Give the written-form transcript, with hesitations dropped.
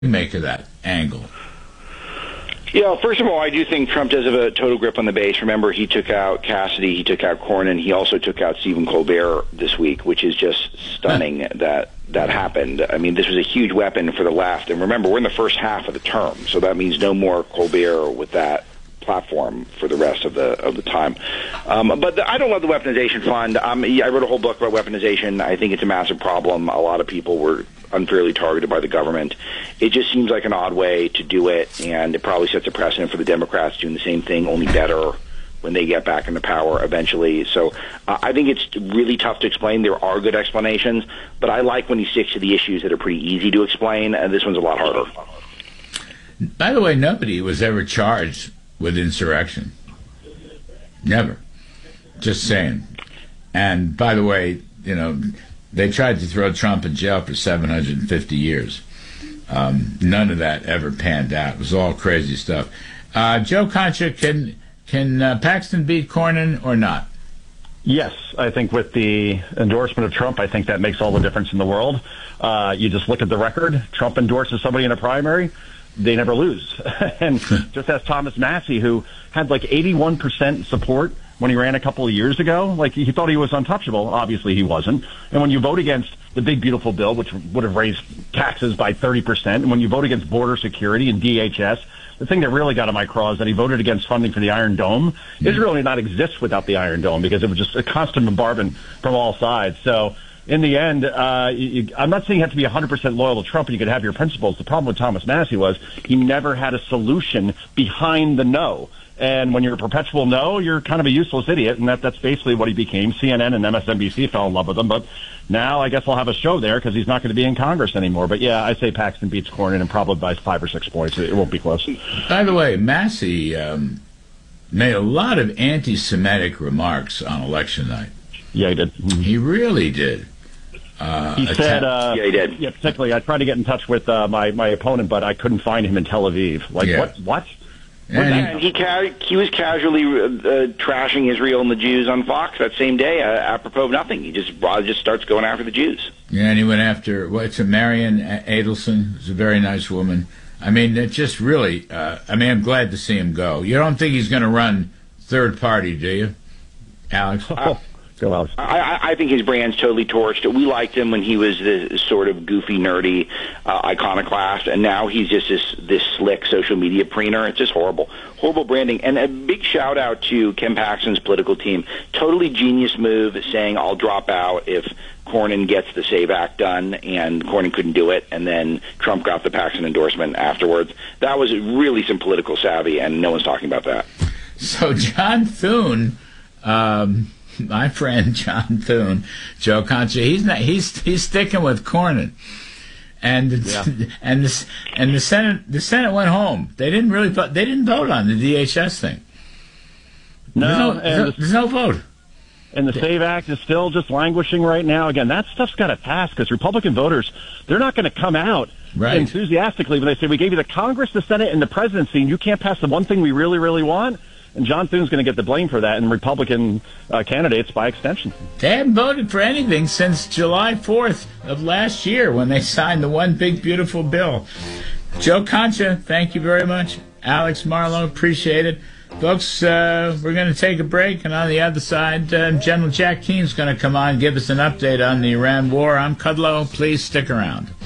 make of that angle? Yeah, first of all, I do think Trump does have a total grip on the base. Remember, he took out Cassidy, he took out Cornyn, he also took out Stephen Colbert this week, which is just stunning that happened. I mean, this was a huge weapon for the left. And remember, we're in the first half of the term, so that means no more Colbert with that platform for the rest of the time. But I don't love the weaponization fund. I wrote a whole book about weaponization. I think it's a massive problem. A lot of people were unfairly targeted by the government. It just seems like an odd way to do it, and it probably sets a precedent for the Democrats doing the same thing, only better when they get back into power eventually. So I think it's really tough to explain. There are good explanations, but I like when he sticks to the issues that are pretty easy to explain, and this one's a lot harder. By the way, nobody was ever charged with insurrection. Never. Just saying. And by the way, they tried to throw Trump in jail for 750 years. None of that ever panned out. It was all crazy stuff. Joe Concha, can Paxton beat Cornyn or not? Yes, I think with the endorsement of Trump, I think that makes all the difference in the world. You just look at the record. Trump endorses somebody in a primary, they never lose. And just as Thomas Massie, who had like 81% support when he ran a couple of years ago, like he thought he was untouchable. Obviously he wasn't. And when you vote against the big beautiful bill, which would have raised taxes by 30%, and when you vote against border security and DHS, the thing that really got on my craw is that he voted against funding for the Iron Dome. Israel did not exist without the Iron Dome because it was just a constant bombardment from all sides. So in the end, I'm not saying you have to be 100% loyal to Trump and you could have your principles. The problem with Thomas Massie was he never had a solution behind the no. And when you're a perpetual no, you're kind of a useless idiot, and that's basically what he became. CNN and MSNBC fell in love with him, but now I guess we'll have a show there because he's not going to be in Congress anymore. But yeah, I say Paxton beats Cornyn and probably by 5 or 6 points. It won't be close. By the way, Massie made a lot of anti-Semitic remarks on election night. Yeah, he did. Mm-hmm. He really did. He said, yeah, he did. Yeah, particularly, I tried to get in touch with my opponent, but I couldn't find him in Tel Aviv. Like, yeah. What? And he was casually trashing Israel and the Jews on Fox that same day, apropos of nothing. He just starts going after the Jews. Yeah, and he went after Marian Adelson, who's a very nice woman. I mean, it just really. I'm glad to see him go. You don't think he's going to run third party, do you, Alex? Go, Alex. I think his brand's totally torched. We liked him when he was this sort of goofy, nerdy iconoclast, and now he's just this slick social media preener. It's just horrible branding. And a big shout out to Ken Paxton's political team. Totally genius move, saying I'll drop out if Cornyn gets the SAVE Act done, and Cornyn couldn't do it, and then Trump got the Paxton endorsement afterwards. That was really some political savvy, and no one's talking about that. So John Thune. My friend John Thune, Joe Concha, he's sticking with Cornyn, and the Senate went home. They didn't vote on the DHS thing. There's no vote. And the SAVE Act is still just languishing right now. Again, that stuff's got a task because Republican voters, they're not going to come out enthusiastically when they say we gave you the Congress, the Senate, and the presidency, and you can't pass the one thing we really, really want. And John Thune's going to get the blame for that, and Republican candidates by extension. They haven't voted for anything since July 4th of last year when they signed the one big, beautiful bill. Joe Concha, thank you very much. Alex Marlow, appreciate it. Folks, we're going to take a break, and on the other side, General Jack Keene's going to come on and give us an update on the Iran war. I'm Kudlow. Please stick around.